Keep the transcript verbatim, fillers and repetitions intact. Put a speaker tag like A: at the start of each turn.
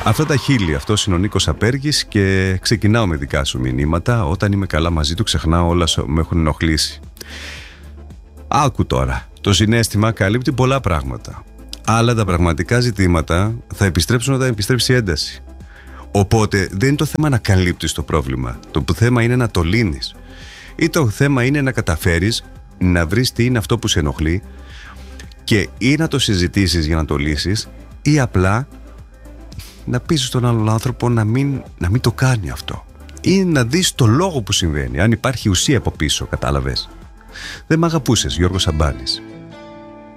A: Αυτά τα χείλη, αυτός είναι ο Νίκος Απέργης και ξεκινάω με δικά σου μηνύματα. Όταν είμαι καλά μαζί του ξεχνάω όλα που με έχουν ενοχλήσει. Άκου τώρα, το συναίσθημα καλύπτει πολλά πράγματα, αλλά τα πραγματικά ζητήματα θα επιστρέψουν όταν επιστρέψει η ένταση. Οπότε δεν είναι το θέμα να καλύπτεις το πρόβλημα. Το θέμα είναι να το λύνεις. Ή το θέμα είναι να καταφέρεις να βρεις τι είναι αυτό που σε ενοχλεί και ή να το συζητήσεις για να το λύσεις, ή απλά να πείσεις τον άλλον άνθρωπο να μην, να μην το κάνει αυτό, ή να δεις το λόγο που συμβαίνει, αν υπάρχει ουσία από πίσω. Κατάλαβες? Δεν μ' αγαπούσες, Γιώργος Σαμπάνης.